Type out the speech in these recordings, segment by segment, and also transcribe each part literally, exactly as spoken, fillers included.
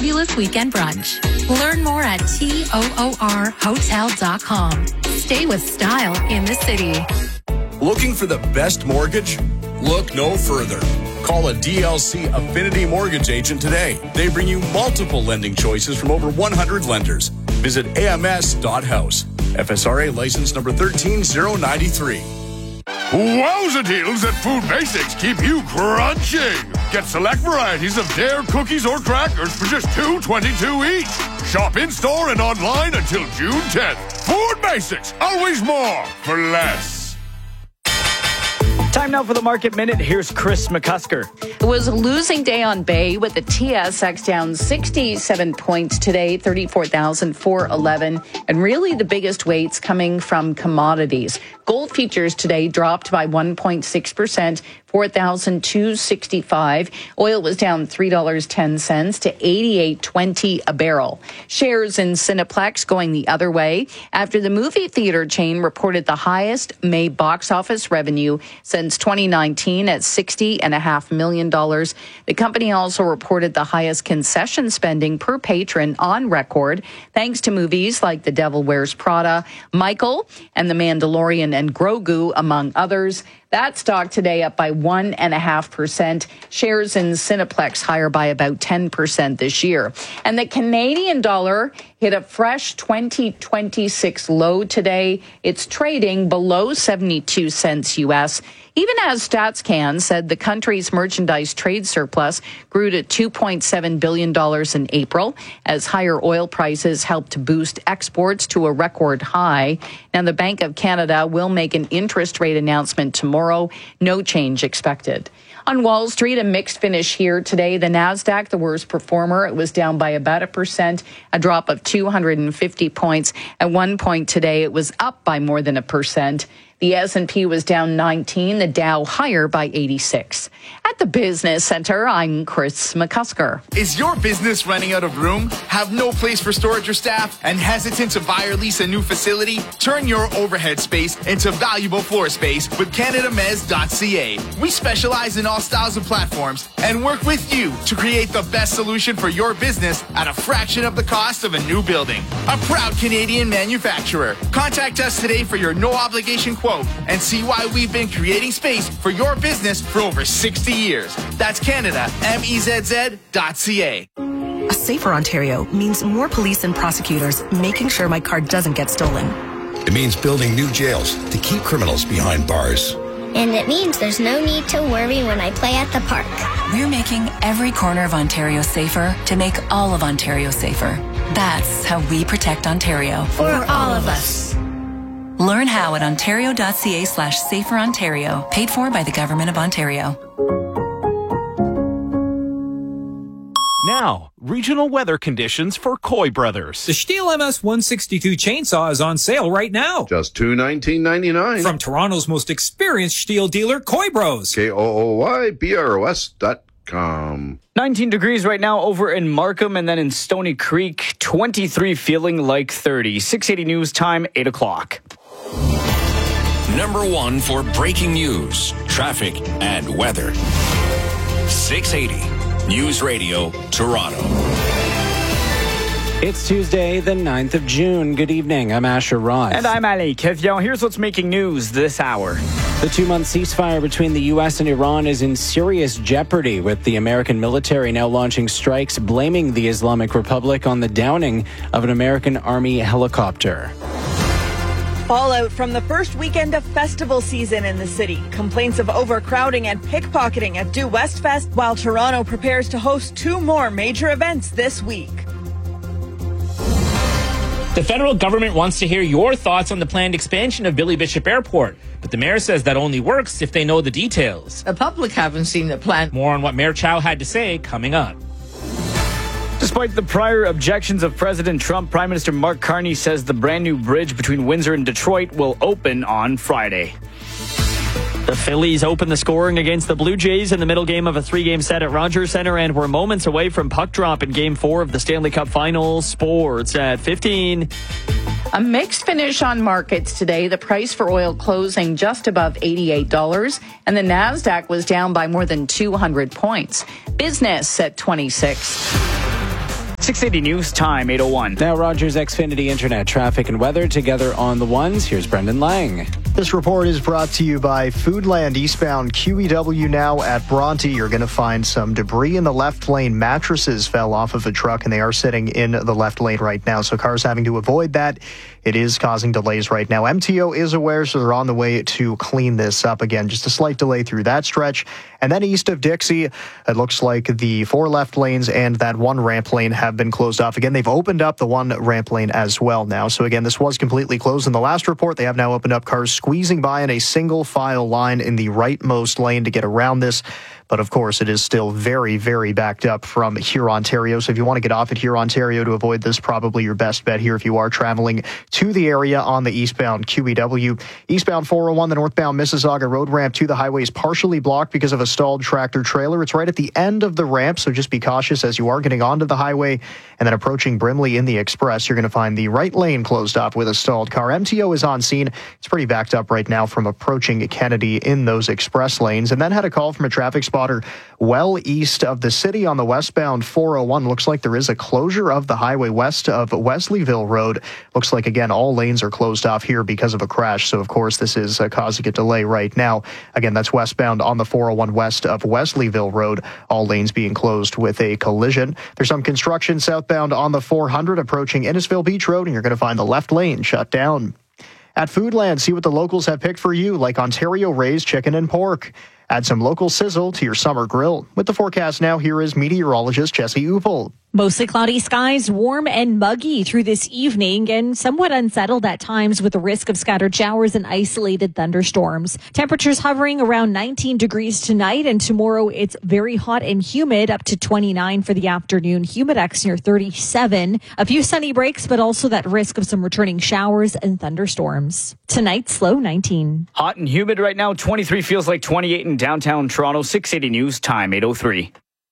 fabulous weekend brunch. Learn more at toor hotel dot com. Stay with style in the city. Looking for the best mortgage? Look no further. Call a D L C Affinity Mortgage agent today. They bring you multiple lending choices from over one hundred lenders. Visit A M S dot house. F S R A license number one three zero nine three. Wowza deals at Food Basics keep you crunching. Get select varieties of Dare cookies or crackers for just two dollars and twenty-two cents each. Shop in-store and online until June tenth. Food Basics, always more for less. Time now for the Market Minute. Here's Chris McCusker. It was a losing day on Bay with the T S X down sixty-seven points today, thirty-four thousand four hundred eleven. And really the biggest weights coming from commodities. Gold futures today dropped by one point six percent, four thousand two hundred sixty-five. Oil was down three dollars and ten cents to eighty-eight twenty a barrel. Shares in Cineplex going the other way after the movie theater chain reported the highest May box office revenue since twenty nineteen at sixty point five million dollars. The company also reported the highest concession spending per patron on record, thanks to movies like The Devil Wears Prada, Michael, and The Mandalorian and Grogu, among others. That stock today up by one and a half percent. Shares in Cineplex higher by about ten percent this year. And the Canadian dollar hit a fresh twenty twenty-six low today. It's trading below seventy-two cents U S. Even as StatsCan said the country's merchandise trade surplus grew to two point seven billion dollars in April as higher oil prices helped to boost exports to a record high. Now, the Bank of Canada will make an interest rate announcement tomorrow. No change expected. On Wall Street, a mixed finish here today. The Nasdaq, the worst performer, it was down by about a percent, a drop of two hundred fifty points. At one point today, it was up by more than a percent. The S and P was down nineteen, the Dow higher by eighty-six. At the Business Center, I'm Chris McCusker. Is your business running out of room? Have no place for storage or staff? And hesitant to buy or lease a new facility? Turn your overhead space into valuable floor space with Canada Mez dot C A. We specialize in all styles of platforms and work with you to create the best solution for your business at a fraction of the cost of a new building. A proud Canadian manufacturer. Contact us today for your no-obligation quote and see why we've been creating space for your business for over sixty years. That's Canada M E Z Z dot C A. A safer Ontario means more police and prosecutors making sure my car doesn't get stolen. It means building new jails to keep criminals behind bars. And it means there's no need to worry when I play at the park. We're making every corner of Ontario safer to make all of Ontario safer. That's how we protect Ontario. For all of us. Learn how at ontario.ca slash safer Ontario. Paid for by the Government of Ontario. Now, regional weather conditions for Coy Brothers. The Stihl M S one sixty-two chainsaw is on sale right now. Just two hundred nineteen dollars and ninety-nine cents. From Toronto's most experienced Stihl dealer, Coy Bros. K O O Y B R O S dot com. nineteen degrees right now over in Markham and then in Stony Creek. twenty-three feeling like thirty. six eighty News Time, eight o'clock. Number one for breaking news, traffic, and weather. six eighty News Radio, Toronto. It's Tuesday, the ninth of June. Good evening. I'm Asher Ross. And I'm Ali Kevion. Here's what's making news this hour. The two-month ceasefire between the U S and Iran is in serious jeopardy, with the American military now launching strikes blaming the Islamic Republic on the downing of an American Army helicopter. Fallout from the first weekend of festival season in the city. Complaints of overcrowding and pickpocketing at Due West Fest, while Toronto prepares to host two more major events this week. The federal government wants to hear your thoughts on the planned expansion of Billy Bishop Airport, but the mayor says that only works if they know the details. The public haven't seen the plan. More on what Mayor Chow had to say coming up. Despite the prior objections of President Trump, Prime Minister Mark Carney says the brand new bridge between Windsor and Detroit will open on Friday. The Phillies opened the scoring against the Blue Jays in the middle game of a three-game set at Rogers Centre and were moments away from puck drop in Game four of the Stanley Cup Finals. Sports at fifteen. A mixed finish on markets today. The price for oil closing just above eighty-eight dollars, and the Nasdaq was down by more than two hundred points. Business at twenty-six. six eighty News Time, eight oh one. Now Rogers Xfinity Internet traffic and weather together on the ones. Here's Brendan Lang. This report is brought to you by Foodland eastbound Q E W now at Bronte. You're going to find some debris in the left lane. Mattresses fell off of a truck and they are sitting in the left lane right now. So cars having to avoid that. It is causing delays right now. M T O is aware, so they're on the way to clean this up again. Just a slight delay through that stretch. And then east of Dixie, it looks like the four left lanes and that one ramp lane have been closed off. Again, they've opened up the one ramp lane as well now. So again, this was completely closed in the last report. They have now opened up, cars squeezing by in a single file line in the rightmost lane to get around this. But of course, it is still very, very backed up from Huron, Ontario. So if you want to get off at Huron, Ontario to avoid this, probably your best bet here if you are traveling to the area on the eastbound Q E W. Eastbound four oh one, the northbound Mississauga road ramp to the highway is partially blocked because of a stalled tractor trailer. It's right at the end of the ramp, so just be cautious as you are getting onto the highway. And then approaching Brimley in the express, you're going to find the right lane closed off with a stalled car. M T O is on scene. It's pretty backed up right now from approaching Kennedy in those express lanes. And then had a call from a traffic spotter well east of the city on the westbound four oh one. Looks like there is a closure of the highway west of Wesleyville Road. Looks like, again, all lanes are closed off here because of a crash. So, of course, this is uh, causing a delay right now. Again, that's westbound on the four oh one west of Wesleyville Road. All lanes being closed with a collision. There's some construction southbound on the four hundred approaching Innisfil Beach Road, and you're going to find the left lane shut down. At Foodland, see what the locals have picked for you, like Ontario raised chicken and pork. Add some local sizzle to your summer grill. With the forecast now, here is meteorologist Jesse Upel. Mostly cloudy skies, warm and muggy through this evening and somewhat unsettled at times with the risk of scattered showers and isolated thunderstorms. Temperatures hovering around nineteen degrees tonight, and tomorrow it's very hot and humid, up to twenty-nine for the afternoon. Humidex near thirty-seven. A few sunny breaks, but also that risk of some returning showers and thunderstorms. Tonight's low nineteen. Hot and humid right now, twenty-three feels like twenty-eight in downtown Toronto. six eighty News Time, eight oh three.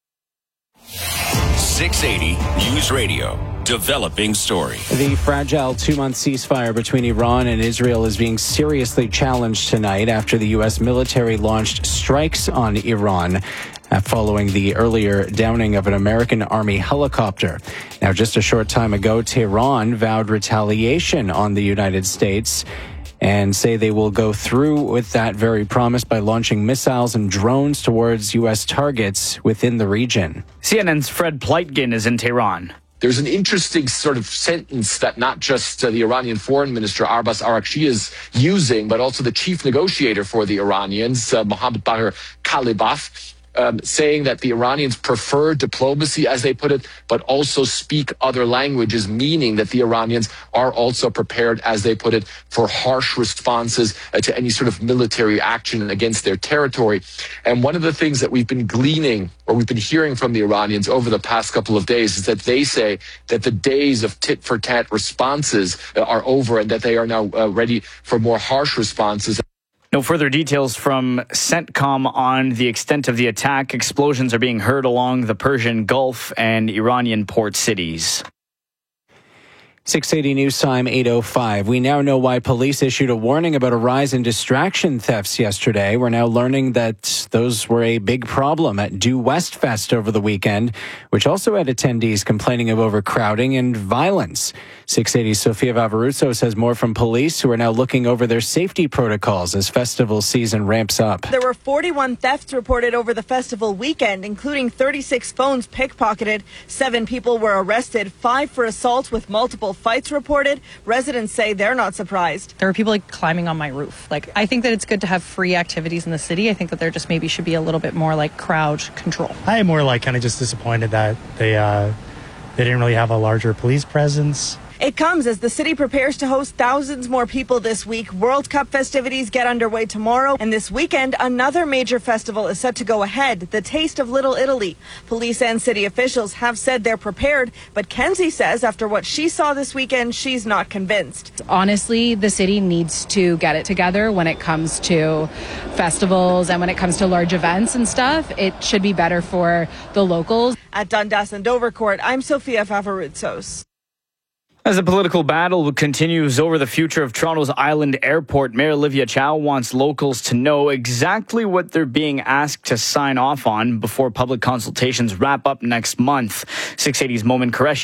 six eighty News Radio. Developing story. The fragile two-month ceasefire between Iran and Israel is being seriously challenged tonight after the U S military launched strikes on Iran following the earlier downing of an American Army helicopter. Now, just a short time ago, Tehran vowed retaliation on the United States and say they will go through with that very promise by launching missiles and drones towards U S targets within the region. C N N's Fred Pleitgen is in Tehran. There's an interesting sort of sentence that not just uh, the Iranian foreign minister Abbas Araghchi is using, but also the chief negotiator for the Iranians, uh, Mohammad Bagher Kalibaf, Um, saying that the Iranians prefer diplomacy, as they put it, but also speak other languages, meaning that the Iranians are also prepared, as they put it, for harsh responses uh, to any sort of military action against their territory. And one of the things that we've been gleaning, or we've been hearing from the Iranians over the past couple of days, is that they say that the days of tit-for-tat responses uh, are over, and that they are now uh, ready for more harsh responses. No further details from CENTCOM on the extent of the attack. Explosions are being heard along the Persian Gulf and Iranian port cities. six eighty News Time, eight oh five. We now know why police issued a warning about a rise in distraction thefts yesterday. We're now learning that those were a big problem at Due West Fest over the weekend, which also had attendees complaining of overcrowding and violence. six eighty Sofia Vavaruzzo says more from police, who are now looking over their safety protocols as festival season ramps up. There were forty-one thefts reported over the festival weekend, including thirty-six phones pickpocketed. Seven people were arrested, five for assault with multiple fights reported. Residents say they're not surprised. There were people like climbing on my roof. Like, I think that it's good to have free activities in the city. I think that there just maybe should be a little bit more like crowd control. I am more like kind of just disappointed that they uh, they didn't really have a larger police presence. It comes as the city prepares to host thousands more people this week. World Cup festivities get underway tomorrow, and this weekend, another major festival is set to go ahead, the Taste of Little Italy. Police and city officials have said they're prepared, but Kenzie says after what she saw this weekend, she's not convinced. Honestly, the city needs to get it together when it comes to festivals and when it comes to large events and stuff. It should be better for the locals. At Dundas and Dovercourt, I'm Sofia Vavaruzos. As the political battle continues over the future of Toronto's Island Airport, Mayor Olivia Chow wants locals to know exactly what they're being asked to sign off on before public consultations wrap up next month. six eighty's Momin Qureshi